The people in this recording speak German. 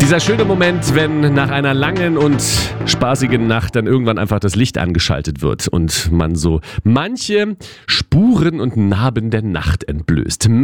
Dieser schöne Moment, wenn nach einer langen und spaßigen Nacht dann irgendwann einfach das Licht angeschaltet wird und man so manche Spuren und Narben der Nacht entblößt.